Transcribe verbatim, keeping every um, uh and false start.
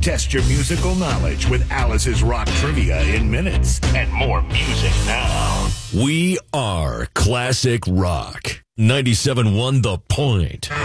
Test your musical knowledge with Alice's Rock Trivia in minutes. And more music now. We are Classic Rock. ninety-seven point one The Point.